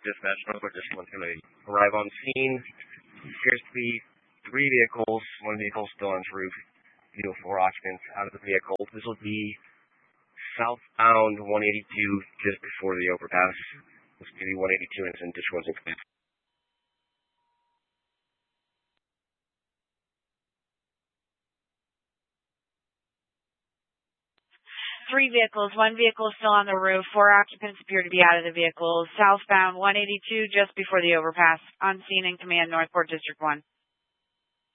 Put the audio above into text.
Dispatch, Northport District 1 280. Arrive on scene. Appears to be 3 vehicles. 1 vehicle still on its roof. View 4 occupants out of the vehicle. This will be southbound 182 just before the overpass. This will be 182 and it's in District 1 6. 3 vehicles. 1 vehicle is still on the roof. 4 occupants appear to be out of the vehicle. Southbound 182 just before the overpass. On scene and command, Northport District 1.